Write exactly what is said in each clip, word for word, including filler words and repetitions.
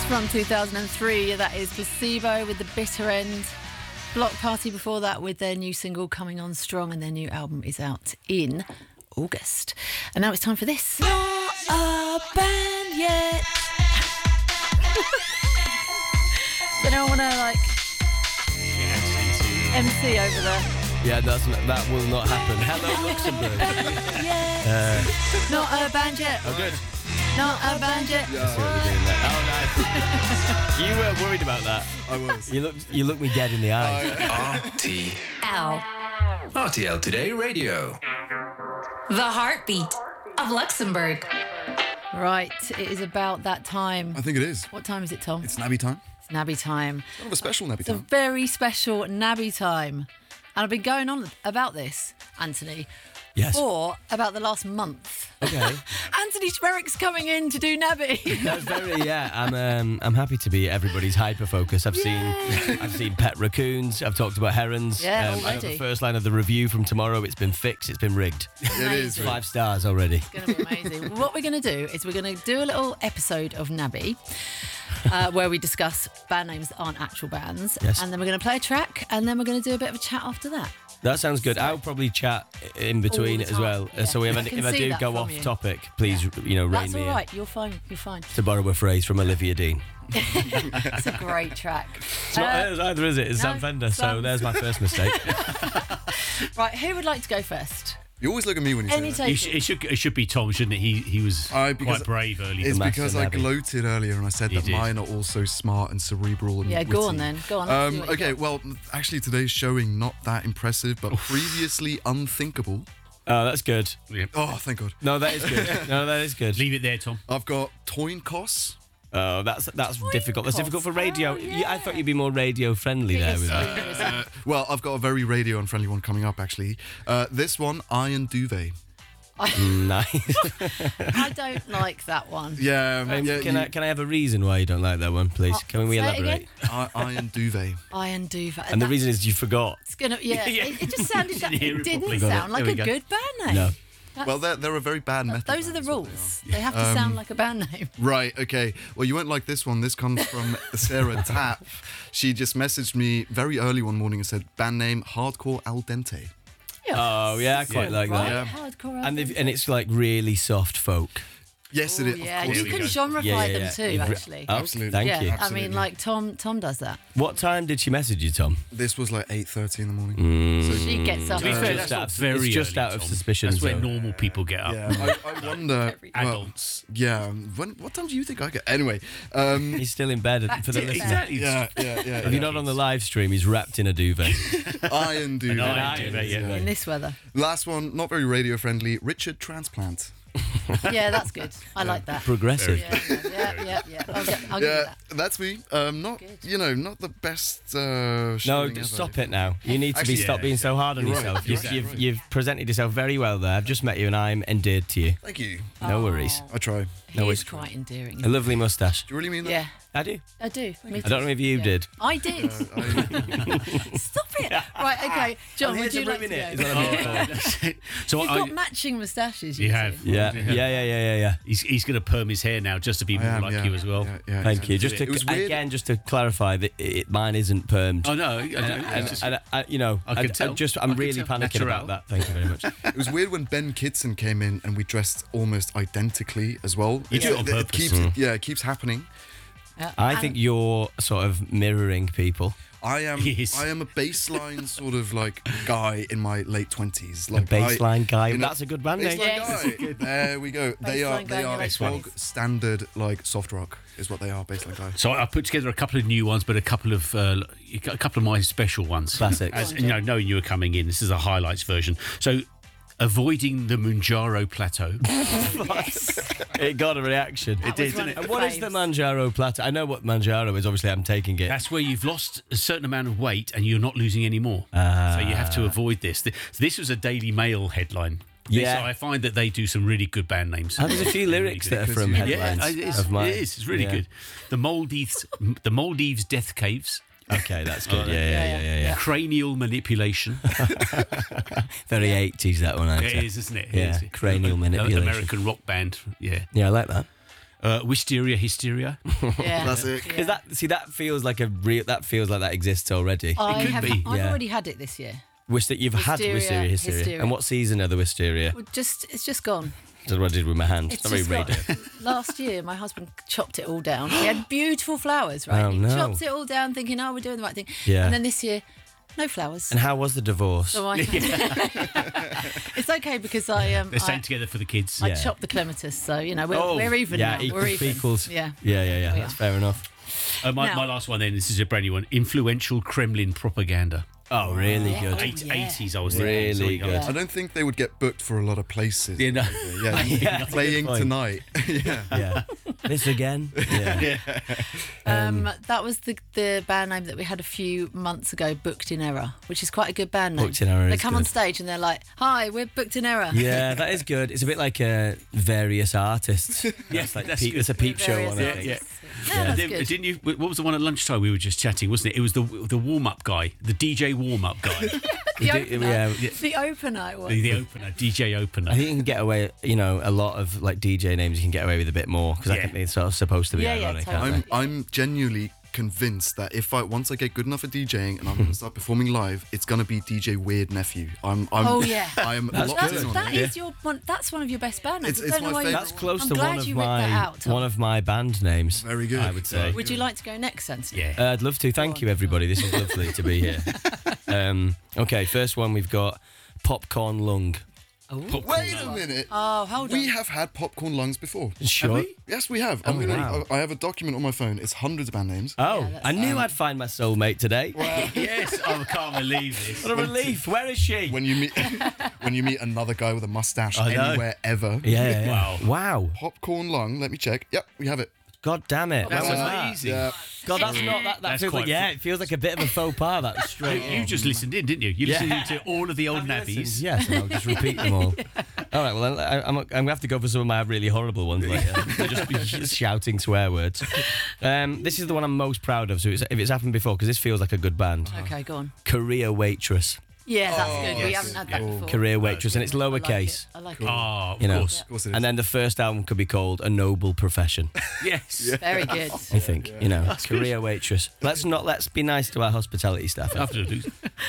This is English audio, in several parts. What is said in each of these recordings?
From two thousand three, that is Placebo with The Bitter End. Block Party before that with their new single Coming On Strong, and their new album is out in August. And now it's time for this. Not a band yet. Does anyone want to, like, M C over there? Yeah, that's, that will not happen. Hello, Luxembourg. Yes. Uh, Not a band yet. oh, good. Not a band yet. Yeah. So we're doing that. Oh, nice. You were worried about that. I was. You looked, you looked me dead in the eye. R T Ow. R T L Today Radio. The heartbeat of Luxembourg. Right, it is about that time. I think it is. What time is it, Tom? It's Nabby time. It's Nabby time. Kind of a special Nabby It's a time. very special Nabby time. And I've been going on about this, Anthony, Yes. for about the last month. Okay. Anthony Schmerrick's coming in to do Nabby. That's very, yeah. I'm um, I'm happy to be everybody's hyper focus. I've seen I've seen pet raccoons. I've talked about herons. Yeah, um, I got already. the first line of the review from tomorrow. It's been fixed. It's been rigged. It is. Amazing. Five stars already. It's going to be amazing. What we're going to do is we're going to do a little episode of Nabby uh, where we discuss band names that aren't actual bands. Yes. And then we're going to play a track, and then we're going to do a bit of a chat after that. That sounds good. I'll probably chat in between All the as well. time, Uh, So yeah. if I I, can if I see do that go from off you. topic, please, you know, rein That's me all in. right. You're fine. You're fine. To borrow a phrase from Olivia Dean. It's a great track. It's not Uh, hers either, is it? It's no, Sam Fender. So Sam. there's my first mistake. Right, who would like to go first? You always look at me when you Any say that. take It, sh- it should it should be Tom, shouldn't it? He he was I- because quite brave early. It's Master because I Nabby. gloated earlier and I said You that did. mine are also smart and cerebral and Yeah, go witty. on then. Go on. let's see Um, what you okay, got. well, actually today's showing not that impressive, but previously unthinkable. Oh, that's good. Yeah. Oh, thank God. No, that is good. No, that is good. Leave it there, Tom. I've got Toinkos. Oh, that's that's difficult. That's difficult for radio. Oh, You- I yeah. thought you'd be more radio friendly there with that. Well, I've got a very radio unfriendly one coming up, actually. Uh, this one, Iron Duvet. Nice. I don't like that one. Yeah, Um, yeah. can you- I can I have a reason why you don't like that one, please? Uh, Can we say it elaborate? again? I- Iron Duvet. Iron Duvet. And the That- reason is you forgot. It's gonna, yeah, Yeah. It, it just sounded. Didn't hear It it didn't properly. sound Got it. like There a we go. good band name. No. That's- Well, they're, they're a very bad method. those are the band, is what rules. they They have to Um, sound like a band name. are. Right, okay. Well, you won't like this one. This comes from Sarah Tapp. She just messaged me very early one morning and said, band name, Hardcore Al Dente. Oh yeah, I quite like Right, that. hardcore. And they've, and it's like really soft folk. Yes, Oh, it is. yeah, Of course you it can is. genreify Yeah, yeah, them yeah. too, You've re- actually. Oh, Absolutely. Thank yeah, you. I Absolutely. mean, like Tom. Tom does that. What time did she message you, Tom? This was like eight thirty in the morning. Mm. So She gets up. To be early. fair, just that's out not of- very it's just early, out of Tom. suspicion That's where zone. normal people get up. Yeah, I, I wonder. well, Adults. yeah. When? What time do you think I get? Anyway. Um, He's still in bed Back for the to listener. Exactly. yeah, yeah, yeah. If you're not on the live stream, he's wrapped in a duvet. Iron Duvet. iron Iron duvet, yeah. duvet. In this weather. Last one, not very radio friendly. Richard Transplant. Yeah, that's good. I like that. Progressive. Yeah, yeah, yeah, yeah. I'll, get, I'll give you Yeah, that. that's me. Um, not Good. you know, not the best. Uh, No, showing d- ever. stop it now. You need to Actually, be stop yeah. being so hard on You're right. yourself. You're You've, right. you've, Right. you've presented yourself very well there. I've just met you and I'm endeared to you. Thank you. No worries. I try. He No, is it's- quite endearing. A lovely moustache. Do you really mean that? Yeah, I do. I do. Me I don't know if you Yeah. did. I did. Stop it. Right, okay. John, would you like to go? Is what I mean for. So You've I, got matching moustaches. You You two. have. Yeah, yeah, yeah, yeah, yeah, yeah. he's he's going to perm his hair now just to be I more am, like yeah. you as well. Yeah, yeah, Thank exactly. you. Just to, It was weird. again, just to clarify that it, mine isn't permed. Oh no, I don't, And, it's and, just- and, uh, you know, I can I, tell. I just, I I'm can really tell. panicking Natural. about that. Thank you very much. It was weird when Ben Kitson came in and we dressed almost identically as well. You do it on it purpose. keeps, yeah, it keeps happening. Yeah. I And- think you're sort of mirroring people. I am. Yes. I am a baseline sort of like guy in my late twenties. A Like baseline I, guy. you know- That's a good band name. Baseline Yes. guy. There we go. They are. Baseline They guy in are your late bog twenties. standard like soft rock is what they are. Baseline guy. So I put together a couple of new ones, but a couple of uh, a couple of my special ones. Classics. As, you know, knowing you were coming in, this is a highlights version. So, avoiding the Munjaro Plateau. Yes. It got a reaction. That was one of And the what is the faves. Manjaro Plateau? I know what Manjaro is. Obviously, I'm taking it. That's where you've lost a certain amount of weight and you're not losing any more. Ah. So you have to avoid this. Th- This was a Daily Mail headline. This- Yeah. I find that they do some really good band names. And there's a few Really lyrics good. that are from Because- Yeah, headlines it is. of mine. It is. It's really Yeah. good. The Maldives, the Maldives Death Caves. Okay, that's good. Oh, yeah, yeah, yeah, yeah, yeah. Cranial manipulation. Very eighties, that one, It actually. is, isn't it? Yeah, It is. cranial An manipulation. American rock band. Yeah. Yeah, I like that. Uh, Wisteria Hysteria. Yeah. That's it. Yeah. Is that see that feels like a real that feels like that exists already. I could have, be. I've Yeah. already had it this year. Wish that you've had Wisteria, wisteria hysteria. hysteria. And what season are the wisteria? Well, Just it's just gone. That's what I did with my hand. It's Not very just radio. got, last year, my husband chopped it all down. He had beautiful flowers, right? Oh, he no. chopped it all down, thinking, "Oh, we're doing the right thing." Yeah. And then this year, no flowers. And how was the divorce? So I, it's okay because I um They're I, staying together for the kids. I Yeah. chopped the clematis, so you know we're, Oh, we're even yeah, now. equals We're even. equals. Yeah. Yeah, yeah, yeah. We That's are. fair enough. Uh, my, Now- my last one then, this is a brand new one. Influential Kremlin propaganda. Oh, really Yeah. good. Oh, Eight, yeah. eighties, I was Really thinking. good. Yeah. I don't think they would get booked for a lot of places. Yeah, no. Yeah, Yeah, playing good point. tonight. yeah. Yeah. This again? Yeah. Um, that was the the band name that we had a few months ago, Booked in Error, which is quite a good band name. Booked in Error They is come on good. stage and they're like, "Hi, we're Booked in Error." Yeah, that is good. It's a bit like uh, various artists. Yes, like that's Pete, good. it's a peep show Various one. I artists. think. Yeah. Yeah, that's Didn't, good. didn't you? What was the one at lunchtime we were just chatting, wasn't it? It was the the warm up guy, the D J warm up guy, the We do- opener. yeah. The opener. It was. the, the opener, D J opener. I think you can get away, you know, a lot of like D J names you can get away with a bit more because I Yeah. think they're sort of supposed to be Yeah, yeah, ironic, totally. aren't I'm I'm genuinely convinced that if I once I get good enough at DJing and I'm going to start performing live, it's going to be D J Weird Nephew. I'm. I'm Oh, yeah. I am That's locked That's, in on that it. is your one. That's one of your best band names. It's- I it's don't know my why you- favourite That's close I'm to glad one of you ripped that my out, Tom. one of my band names. Very good. I would say. Would you like to go next, Anthony? Yeah. Uh, I'd love to. Thank you, everybody. This is lovely to be here. Um, okay, first one we've got Popcorn Lung. Wait a minute. Oh, hold We on. have had popcorn lungs before. Sure. Yes, we have. I'm Oh, gonna, wow. I I have a document on my phone. It's hundreds of band names. Oh, Yeah, that's I knew I'd find my soulmate today. Yes. Oh, I can't believe this. What a relief. Where is she? When you meet when you meet another guy with a mustache I know. anywhere ever. yeah, yeah, yeah. Wow. Wow. Popcorn lung. Let me check. Yep, we have it. God damn it. That's When was amazing. Yeah. God, that's not that. That That's feels like, quite yeah, fu- it feels like a bit of a faux pas. That's straight. You just listened in, didn't you? You Yeah. listened to all of the old nabbies. Yes, and I'll just repeat them all. All right, well, I, I'm, I'm going to have to go for some of my really horrible ones later. just, be just shouting swear words. Um, this is the one I'm most proud of, so it's, if it's happened before, because this feels like a good band. Okay, go on. Career Waitress. Yeah, that's good. We yes. haven't had that before. Career Waitress, and it's I like lowercase. it. I like it. Oh, of You know, course. Of course it is. and then the first album could be called A Noble Profession. Yes. Very good. I think, you know, career waitress. Let's not let's be nice to our hospitality staff. Absolutely.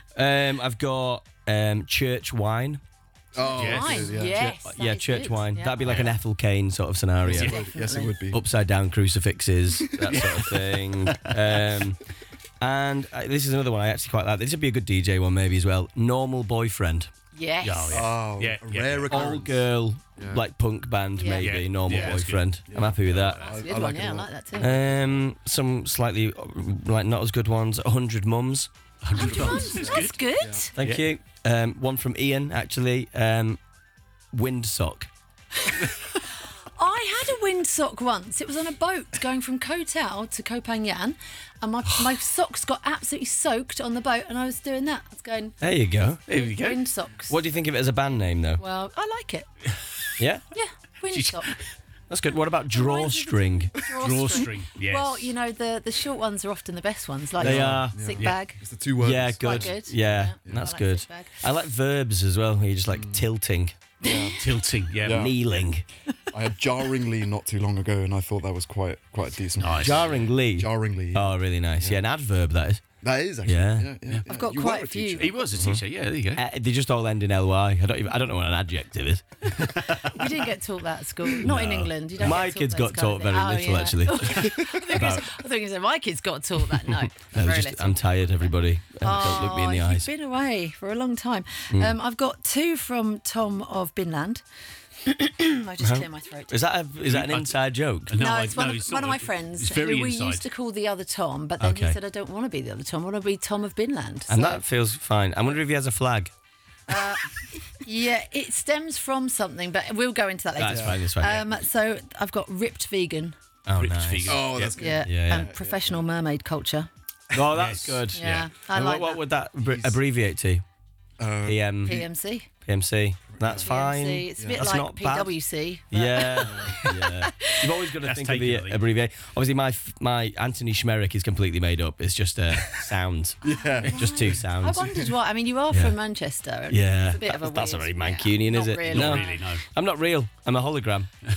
Um, I've got um, church wine. Oh, Yes. Fine. yeah. Yes. that yeah, is church good. wine. Yeah. That'd be like an Ethel Cain sort of scenario. Yes, it would be. Upside down crucifixes, that sort of thing. Um, and uh, this is another one I actually quite like. This would be a good D J one maybe as well. Normal Boyfriend. Yes. Oh, yeah. Oh, Yeah, a yeah, rare yeah. occurrence. Old girl, Yeah. like punk band Yeah. maybe. Yeah. Normal Yeah, that's Boyfriend. I'm happy with that. That's a I- good I one. like it Yeah, a I lot. like that too. Um, some slightly uh, like not as good ones. A hundred mums. Hundred months. That's good. Thank you. Um, one from Ian actually. Um, Windsock. I had a windsock once. It was on a boat going from Koh Tao to Koh Phangan, and my my socks got absolutely soaked on the boat, and I was doing that. I was going There you go. There we go. windsocks. What do you think of it as a band name though? Well, I like it. Yeah, Yeah, windsock. that's good. What about drawstring? Drawstring. Yes. Well, you know the the short ones are often the best ones. Like They uh, are. sick Yeah. bag. It's the two words. Yeah, Quite good. good. Yeah, Yeah. that's I like good. sick bag. I like verbs as well. Where you're just like tilting, Tilting. Yeah. Yeah. kneeling, I had jarringly not too long ago, and I thought that was quite quite a decent. Nice. jarringly. Jarringly. Oh, really nice. Yeah, an adverb that is. That is actually. Yeah. Yeah, yeah, yeah. I've got You quite were a few. teacher. He was a teacher. Yeah, there you go. Uh, they just all end in ly. I don't even. I don't know what an adjective is. We didn't get taught that at school. Not in England. You don't My get taught kids those got kind taught of very thing. Oh, little yeah. actually. I thought you said my kids got taught that. No, No, very just, little. I'm tired, everybody. Uh, don't look me in the Oh, eyes. You've been away for a long time. Mm. Um, I've got two from Tom of Binland. I just clear my throat. Is that a, is that an I- inside joke? No, No, I- it's one, no, of, it's one not of my a- friends it's very who we inside. used to call the other Tom, but then Okay. he said, I don't want to be the other Tom, I want to be Tom of Binland. And So, that feels fine. I wonder if he has a flag. yeah, it stems from something, but we'll go into that later. That's fine. That's fine. Um, so I've got Ripped Vegan, oh, Ripped nice. vegan. Oh, that's good. yeah, Yeah, yeah. and Professional Mermaid Culture. Oh, that's Yes. good. Yeah, I And like what, what that. would that abbre- abbreviate to? Uh, P M, P M C. P M C. That's fine. P M C. It's a bit That's like not bad. P W C. Yeah, yeah. You've always got to That's think of taken, I the think. abbreviation. Obviously, my f- my Anthony Schmerich is completely made up. It's just uh, sounds. Yeah, just two I sounds. wondered why. I mean, you are Yeah. from Manchester. And Yeah, it's a bit of a that's weird, not very yeah, Mancunian, is not it? Really. No. Not really, no. I'm not real. I'm a hologram. Wow,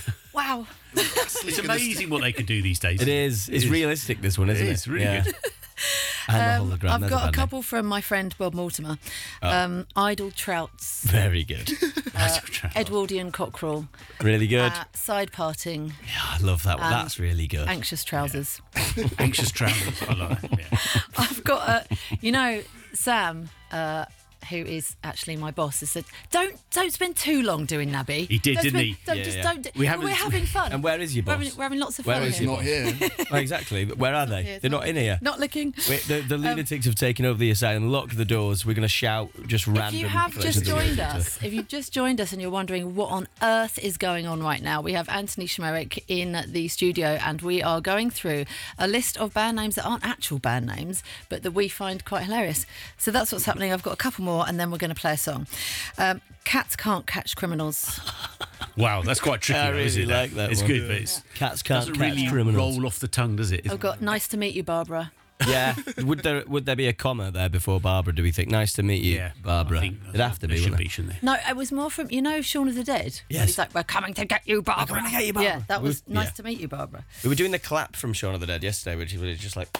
Wow. It's amazing what they can do these days. It is. It's realistic, this one, isn't it? It is really Yeah. good. And Um, the hologram. I've there's got a band name. couple from my friend Bob Mortimer. Um, Idle Trouts, Very good. Edwardian Cockerel, Really good. uh, Side Parting, Yeah, I love that one. and That's really good. Anxious Trousers. Anxious travels. I like that. Yeah. I've got a, you know, Sam, uh, who is actually my boss, has said, "Don't don't spend too long doing Nabby." He did, Don't didn't spend- he? Don't Yeah, just yeah. don't. Do, We we haven't- we're having fun. And where is your We're boss? having, we're having lots of Where fun is here. your Not here. Oh, exactly. But where are they? here, it's They're not- not in here. Not looking. Wait, the, the lunatics have taken over the asylum. Lock the doors. We're going to shout just If random. you have just versions of joined the- us, if you've just joined us and you're wondering what on earth is going on right now, we have Anthony Schmerick in the studio and we are going through a list of band names that aren't actual band names, but that we find quite hilarious. So that's what's happening. I've got a couple more and then we're going to play a song. Um, Cats Can't Catch Criminals. Wow, that's quite tricky. I though, really isn't it? like that It's one. good, but it's Cats can't doesn't catch really criminals. roll off the tongue, does it? I've got Nice to Meet You, Barbara. Yeah. Would there would there be a comma there before Barbara? Do we think? Nice to meet you, Yeah, Barbara. I think It'd have to there be. should wouldn't be, it? shouldn't there? No, it was more from, you know, Shaun of the Dead. Yes. He's like, we're coming to get you, Barbara. coming to get you, Barbara. Yeah, that was We- Nice yeah. to Meet You, Barbara. We were doing the clap from Shaun of the Dead yesterday, which was just like.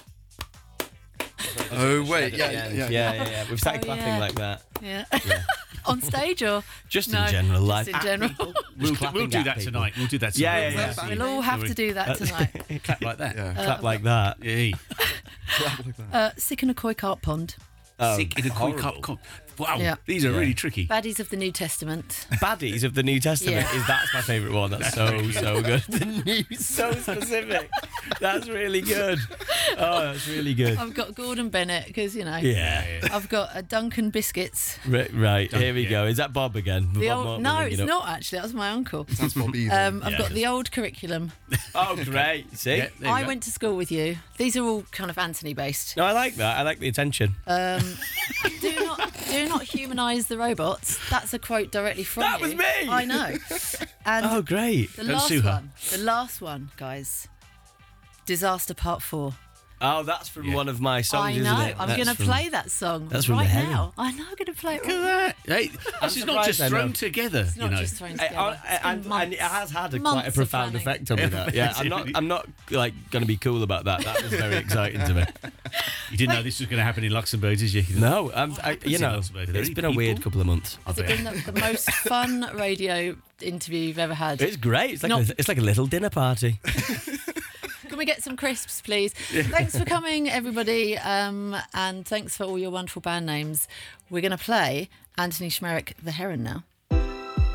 Oh, wait. Yeah, at the yeah, end. yeah. yeah, yeah, yeah. We've started Oh, clapping yeah. like that. Yeah. On stage or? Just No, in general, like Just in general. We'll, clapping we'll do at that people. tonight. We'll do that Yeah, tonight. yeah, yeah. We'll all have to do that tonight. Clap like that. Yeah. clap like that. Yeah. Uh, Sick in a Koi Carp Pond. Oh, Sick in a quick horrible. cup. Wow, Yeah. these are Yeah. really tricky. Baddies of the New Testament. Baddies of the New Testament Yeah. is that's my favourite one. That's so so good. The new, so specific. That's really good. Oh, that's really good. I've got Gordon Bennett because, you know. Yeah. I've got a Duncan Biscuits. Right, right. Here we yeah. go. Is that Bob again? The Bob old, Mortimer no, ringing it's up? not actually. That was my uncle. Sounds Bobby. Um, I've Yeah. got the old curriculum. Oh, great. See? Yeah, there you I go. went to school with you. These are all kind of Anthony based. No, I like that. I like the attention. Um, do not do not humanise the robots. That's a quote directly from That you. was me! I know. And Oh, great. the Don't last sue her. one, the last one, guys. Disaster Part Four. Oh, that's from Yeah. one of my songs, I isn't know. it? I'm That's going to from- play that song that's from right The Heron. now. I know. I'm going to play it. Look at that. Hey, this is not surprised just I know. thrown together, It's you not know. just thrown I- together. I- It's been and, and months. it has had a, Months quite a of profound planning. effect on me. That. Yeah, I'm not. I'm not like going to be cool about that. That was very exciting to me. You didn't know this was going to happen in Luxembourg, did you? No, I'm, I, happens you in know, Luxembourg? Are there it's any been a weird people? couple of months. I Has it bet. been the, the most fun radio interview you've ever had? It's great. It's like Not- a, it's like a little dinner party. Can we get some crisps, please? Thanks for coming, everybody, um, and thanks for all your wonderful band names. We're going to play Anthony Schmerick, The Heron now.